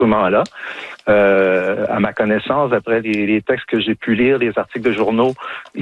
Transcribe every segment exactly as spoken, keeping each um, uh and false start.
instrument-là. Euh, à ma connaissance, d'après les, les textes que j'ai pu lire, les articles de journaux,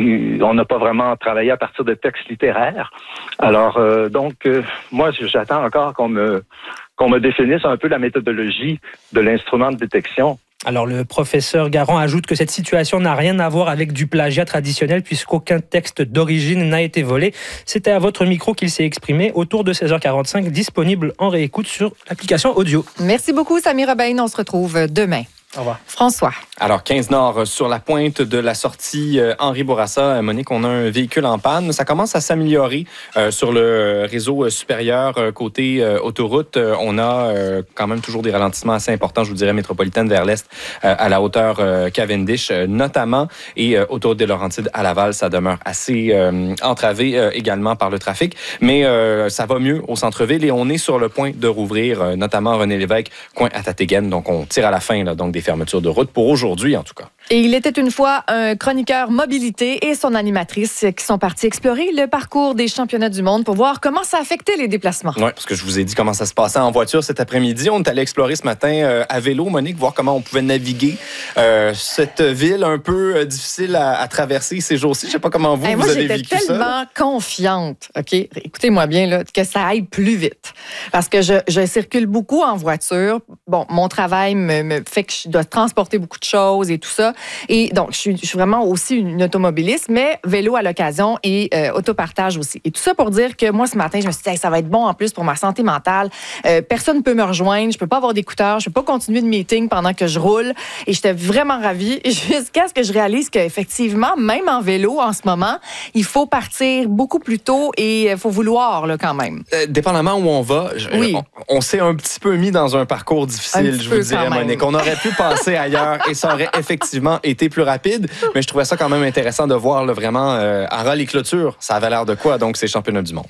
on n'a pas vraiment travaillé à partir de textes littéraires. Alors, euh, donc, euh, moi, j'attends encore qu'on me qu'on me définisse un peu la méthodologie de l'instrument de détection. Alors, le professeur Garand ajoute que cette situation n'a rien à voir avec du plagiat traditionnel puisqu'aucun texte d'origine n'a été volé. C'était à votre micro qu'il s'est exprimé autour de seize heures quarante-cinq, disponible en réécoute sur l'application audio. Merci beaucoup, Samira Bain. On se retrouve demain. Au revoir. François. Alors, quinze Nord, sur la pointe de la sortie Henri Bourassa. Monique, on a un véhicule en panne. Ça commence à s'améliorer euh, sur le réseau supérieur euh, côté euh, autoroute. Euh, on a euh, quand même toujours des ralentissements assez importants, je vous dirais, métropolitaine vers l'est, euh, à la hauteur euh, Cavendish, euh, notamment. Et euh, autoroute des Laurentides à Laval, ça demeure assez euh, entravé euh, également par le trafic. Mais euh, ça va mieux au centre-ville et on est sur le point de rouvrir, euh, notamment René Lévesque, coin à Tatégen. Donc, on tire à la fin, là, donc des fermetures de route pour aujourd'hui, en tout cas. Et il était une fois un chroniqueur mobilité et son animatrice qui sont partis explorer le parcours des championnats du monde pour voir comment ça affectait les déplacements. Oui, parce que je vous ai dit comment ça se passait en voiture cet après-midi. On est allé explorer ce matin euh, à vélo, Monique, voir comment on pouvait naviguer euh, cette ville un peu euh, difficile à, à traverser ces jours-ci. Je ne sais pas comment vous, hey, vous moi, avez vécu ça. Moi, j'étais tellement confiante, OK? Écoutez-moi bien, là, que ça aille plus vite. Parce que je, je circule beaucoup en voiture. Bon, mon travail me, me fait que je dois transporter beaucoup de choses et tout ça. Et donc, je suis, je suis vraiment aussi une automobiliste, mais vélo à l'occasion et euh, autopartage aussi. Et tout ça pour dire que moi, ce matin, je me suis dit, hey, ça va être bon en plus pour ma santé mentale. Euh, personne ne peut me rejoindre. Je peux pas avoir d'écouteurs. Je peux pas continuer de meeting pendant que je roule. Et j'étais vraiment ravie jusqu'à ce que je réalise qu'effectivement, même en vélo, en ce moment, il faut partir beaucoup plus tôt et il faut vouloir, là, quand même. Euh, dépendamment où on va, je, oui. on, on s'est un petit peu mis dans un parcours difficile, un je vous dirais, Monique. On aurait pu passer ailleurs et ça aurait effectivement été plus rapide, mais je trouvais ça quand même intéressant de voir là, vraiment euh, à ras les clôtures, ça avait l'air de quoi, donc ces championnats du monde.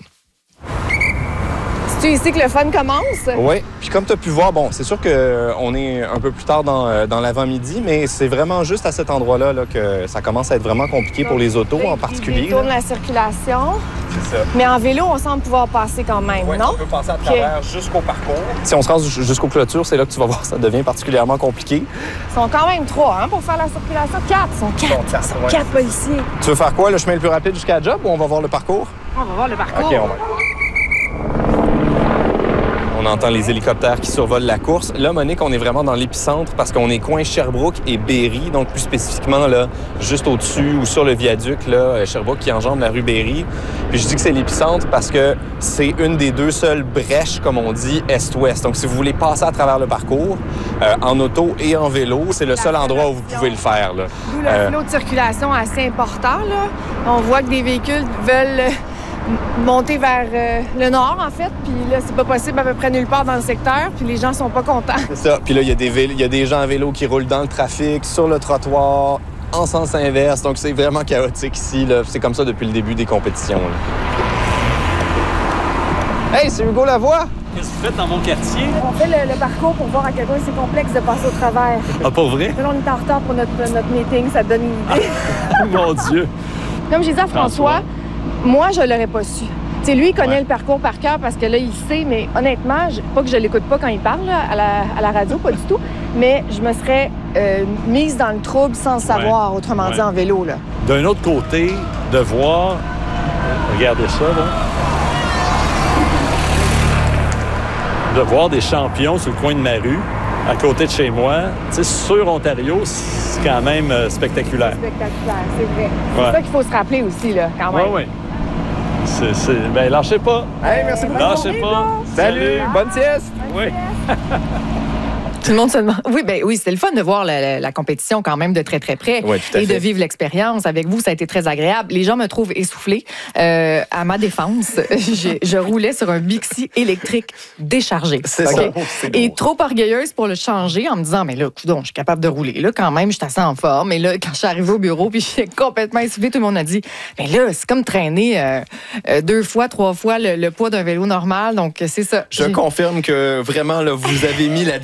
C'est ici que le fun commence? Oui, puis comme tu as pu voir, bon, c'est sûr qu'on est un peu plus tard dans, dans l'avant-midi, mais c'est vraiment juste à cet endroit-là là, que ça commence à être vraiment compliqué pour les autos en particulier. Il tourne la circulation. C'est ça. Mais en vélo, on semble pouvoir passer quand même, ouais, non? On peut passer à travers okay. jusqu'au parcours. Si on se rend jusqu'aux clôtures, c'est là que tu vas voir, ça devient particulièrement compliqué. Ils sont quand même trois hein, pour faire la circulation. Quatre, ils sont quatre. Ils sont quatre, ils sont ouais. quatre policiers. Tu veux faire quoi, le chemin le plus rapide jusqu'à la job ou on va voir le parcours? On va voir le parcours. OK, on va. On entend les hélicoptères qui survolent la course. Là, Monique, on est vraiment dans l'épicentre parce qu'on est coin Sherbrooke et Berry, donc plus spécifiquement là, juste au-dessus ou sur le viaduc, là, Sherbrooke qui enjambe la rue Berry. Puis je dis que c'est l'épicentre parce que c'est une des deux seules brèches, comme on dit, est-ouest. Donc si vous voulez passer à travers le parcours, euh, en auto et en vélo, c'est le seul endroit où vous pouvez le faire. Là. D'où le euh... flot de circulation assez important. Là. On voit que des véhicules veulent monter vers euh, le nord, en fait. Puis là, c'est pas possible à peu près nulle part dans le secteur. Puis les gens sont pas contents. C'est ça. Puis là, il y a des vélo, il y a des gens à vélo qui roulent dans le trafic, sur le trottoir, en sens inverse. Donc, c'est vraiment chaotique ici. Là. C'est comme ça depuis le début des compétitions. Là. Hey, c'est Hugo Lavoie! Qu'est-ce que vous faites dans mon quartier? On fait le, le parcours pour voir à quel point c'est complexe de passer au travers. Ah, pas vrai? Là, on est en retard pour notre, notre meeting. Ça te donne une idée. Mon Dieu! Comme j'ai dit à François, François. moi, je l'aurais pas su. T'sais, lui, il connaît ouais. le parcours par cœur parce que là, il sait, mais honnêtement, je, pas que je l'écoute pas quand il parle là, à, la, à la radio, pas du tout, mais je me serais euh, mise dans le trouble sans le savoir, ouais. autrement ouais. dit, en vélo. Là. D'un autre côté, de voir, regardez ça, là, de voir des champions sur le coin de ma rue, à côté de chez moi, sur Ontario, c'est quand même euh, spectaculaire. C'est spectaculaire, c'est vrai. Ouais. C'est ça qu'il faut se rappeler aussi, là, quand même. Oui, oui. C'est, c'est... Ben, lâchez pas. Hey, merci beaucoup. Lâchez pas. Salut. Salut. Bonne sieste. Oui. Tout le monde se demande. Oui, ben oui, c'était le fun de voir la, la, la compétition quand même de très, très près oui, tout à et fait. de vivre l'expérience avec vous. Ça a été très agréable. Les gens me trouvent essoufflée. Euh, à ma défense, je roulais sur un Bixi électrique déchargé. C'est okay? ça. C'est et trop orgueilleuse pour le changer en me disant, mais là, coudonc, je suis capable de rouler. Là, quand même, je suis assez en forme. Et là, quand je suis arrivée au bureau, puis j'étais complètement essoufflée, tout le monde a dit, mais là, c'est comme traîner euh, euh, deux fois, trois fois le, le poids d'un vélo normal. Donc, c'est ça. Je J'ai... confirme que vraiment, là, vous avez mis la difficulté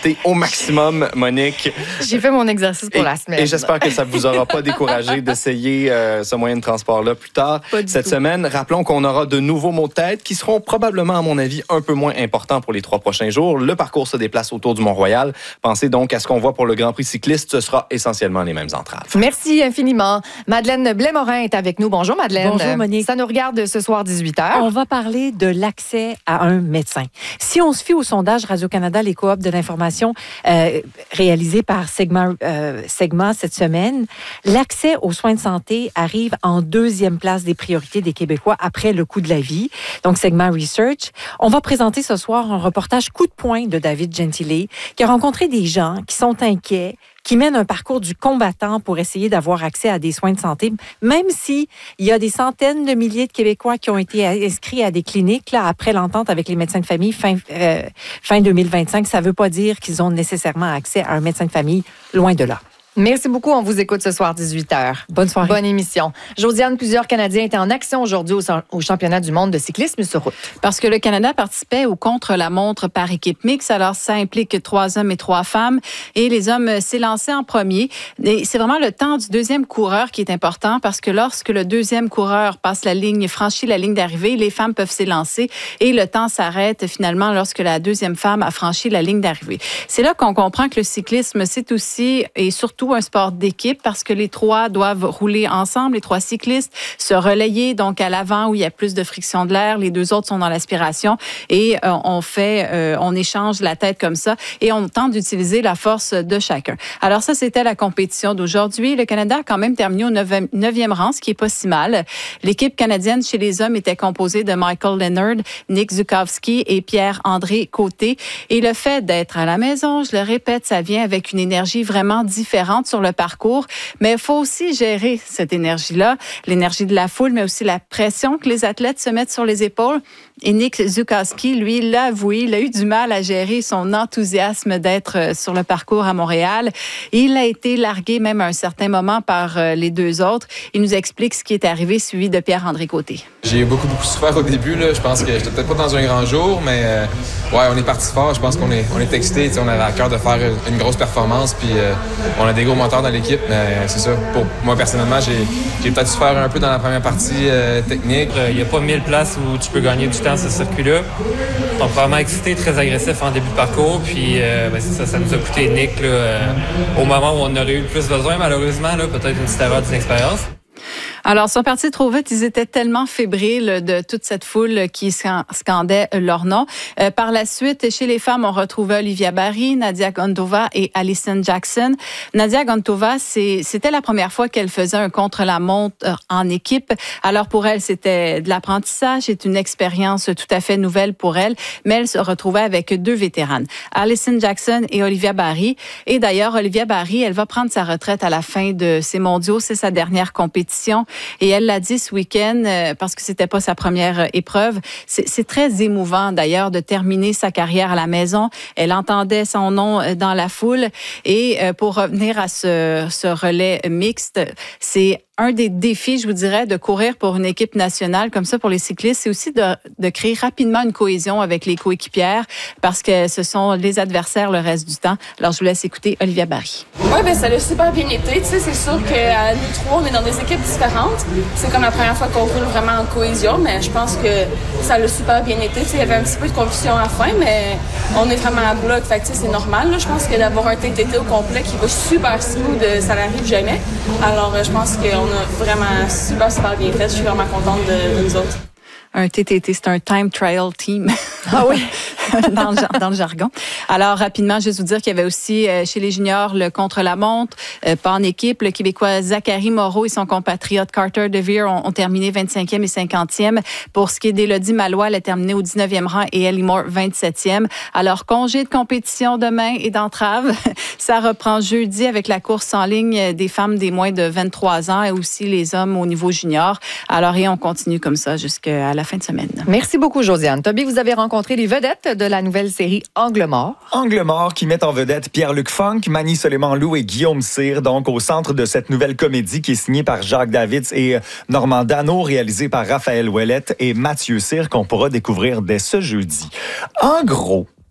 profitez au maximum, Monique. J'ai fait mon exercice pour et, la semaine. Et j'espère que ça ne vous aura pas découragé d'essayer euh, ce moyen de transport-là plus tard cette tout. semaine. Rappelons qu'on aura de nouveaux mots de tête qui seront probablement, à mon avis, un peu moins importants pour les trois prochains jours. Le parcours se déplace autour du Mont-Royal. Pensez donc à ce qu'on voit pour le Grand Prix cycliste. Ce sera essentiellement les mêmes entraves. Merci infiniment. Madeleine Blais-Morin est avec nous. Bonjour, Madeleine. Bonjour, Monique. Ça nous regarde ce soir dix-huit heures. On va parler de l'accès à un médecin. Si on se fie au sondage Radio-Canada, les coop de l'information euh, réalisé par Segma, euh, Segma cette semaine, l'accès aux soins de santé arrive en deuxième place des priorités des Québécois après le coût de la vie. Donc, Segma Research. On va présenter ce soir un reportage coup de poing de David Gentile qui a rencontré des gens qui sont inquiets, qui mènent un parcours du combattant pour essayer d'avoir accès à des soins de santé, même si il y a des centaines de milliers de Québécois qui ont été inscrits à des cliniques là, après l'entente avec les médecins de famille fin, euh, fin deux mille vingt-cinq. Ça ne veut pas dire qu'ils ont nécessairement accès à un médecin de famille, loin de là. Merci beaucoup. On vous écoute ce soir, dix-huit heures. Bonne soirée. Bonne émission. Josiane, plusieurs Canadiens étaient en action aujourd'hui au, au championnat du monde de cyclisme sur route. Parce que le Canada participait au contre-la-montre par équipe mixte. Alors, ça implique trois hommes et trois femmes. Et les hommes s'élançaient en premier. Et c'est vraiment le temps du deuxième coureur qui est important parce que lorsque le deuxième coureur passe la ligne, franchit la ligne d'arrivée, les femmes peuvent s'élancer et le temps s'arrête finalement lorsque la deuxième femme a franchi la ligne d'arrivée. C'est là qu'on comprend que le cyclisme, c'est aussi et surtout un sport d'équipe parce que les trois doivent rouler ensemble, les trois cyclistes, se relayer donc à l'avant où il y a plus de friction de l'air. Les deux autres sont dans l'aspiration et euh, on fait, euh, on échange la tête comme ça et on tente d'utiliser la force de chacun. Alors ça, c'était la compétition d'aujourd'hui. Le Canada a quand même terminé au neuvième rang, ce qui est pas si mal. L'équipe canadienne chez les hommes était composée de Michael Leonard, Nick Zukowski et Pierre-André Côté. Et le fait d'être à la maison, je le répète, ça vient avec une énergie vraiment différente sur le parcours, mais il faut aussi gérer cette énergie-là, l'énergie de la foule, mais aussi la pression que les athlètes se mettent sur les épaules. Et Nick Zukowski, lui, l'a avoué, il a eu du mal à gérer son enthousiasme d'être sur le parcours à Montréal. Il a été largué même à un certain moment par les deux autres. Il nous explique ce qui est arrivé, suivi de Pierre-André Côté. J'ai beaucoup, beaucoup souffert au début. Là. Je pense que j'étais peut-être pas dans un grand jour, mais euh, ouais, on est parti fort. Je pense qu'on est, on est excité. On avait à cœur de faire une grosse performance, puis euh, on a des gros moteurs dans l'équipe, mais c'est ça. Pour moi, personnellement, j'ai, j'ai peut-être souffert un peu dans la première partie euh, technique. Il n'y a pas mille places où tu peux gagner du temps sur ce circuit-là. Donc, vraiment excité, très agressif en début de parcours. Puis, euh, ben, c'est ça, ça nous a coûté Nick là, euh, au moment où on aurait eu le plus besoin, malheureusement, là, peut-être une petite erreur d'inexpérience. Alors, ils sont partis trop vite. Ils étaient tellement fébriles de toute cette foule qui scandait leur nom. Euh, par la suite, chez les femmes, on retrouvait Olivia Barry, Nadia Gontova et Alison Jackson. Nadia Gontova, c'est, c'était la première fois qu'elle faisait un contre-la-montre en équipe. Alors, pour elle, c'était de l'apprentissage. C'est une expérience tout à fait nouvelle pour elle. Mais elle se retrouvait avec deux vétéranes, Alison Jackson et Olivia Barry. Et d'ailleurs, Olivia Barry, elle va prendre sa retraite à la fin de ces mondiaux. C'est sa dernière compétition. Et elle l'a dit ce week-end, euh, parce que c'était pas sa première euh, épreuve. C'est, c'est très émouvant, d'ailleurs, de terminer sa carrière à la maison. Elle entendait son nom euh, dans la foule. Et euh, pour revenir à ce, ce relais mixte, c'est un des défis, je vous dirais, de courir pour une équipe nationale comme ça pour les cyclistes, c'est aussi de, de créer rapidement une cohésion avec les coéquipières parce que ce sont les adversaires le reste du temps. Alors, je vous laisse écouter Olivia Barry. Oui, bien, ça a super bien été. Tu sais, c'est sûr que nous trois, on est dans des équipes différentes. C'est comme la première fois qu'on roule vraiment en cohésion, mais je pense que ça a super bien été. Tu sais, il y avait un petit peu de confusion à la fin, mais on est vraiment à bloc. Fait que, tu sais, c'est normal. Là. Je pense que d'avoir un T T T au complet qui va super smooth, ça n'arrive jamais. Alors, je pense qu'on a vraiment super, super bien fait. Je suis vraiment contente de, de nous autres. Un T T T, c'est un Time Trial Team. Ah oui, dans, le, dans le jargon. Alors, rapidement, juste vous dire qu'il y avait aussi euh, chez les juniors le contre-la-montre, euh, pas en équipe. Le Québécois Zachary Moreau et son compatriote Carter DeVere ont, ont terminé vingt-cinquième et cinquantième. Pour ce qui est d'Élodie Malois, elle a terminé au dix-neuvième rang et Ellie Moore vingt-septième. Alors, congé de compétition demain et d'entrave. Ça reprend jeudi avec la course en ligne des femmes des moins de vingt-trois ans et aussi les hommes au niveau junior. Alors, et on continue comme ça jusqu'à la fin de semaine. Merci beaucoup, Josiane. Toby, vous avez rencontré les vedettes de la nouvelle série Angle mort. Angle mort qui met en vedette Pierre-Luc Funk, Mani Soleiman-Loup et Guillaume Cyr, donc au centre de cette nouvelle comédie qui est signée par Jacques Davids et Normand Dano, réalisée par Raphaël Ouellette et Mathieu Cyr, qu'on pourra découvrir dès ce jeudi. En gros,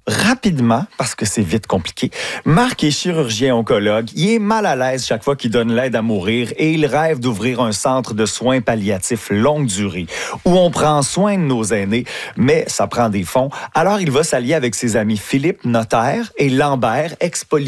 rapidement, parce que c'est vite compliqué. Marc est chirurgien oncologue. Il est mal à l'aise chaque fois qu'il donne l'aide à mourir et il rêve d'ouvrir un centre de soins palliatifs longue durée où on prend soin de nos aînés, mais ça prend des fonds. Alors, il va s'allier avec ses amis Philippe, notaire, et Lambert, ex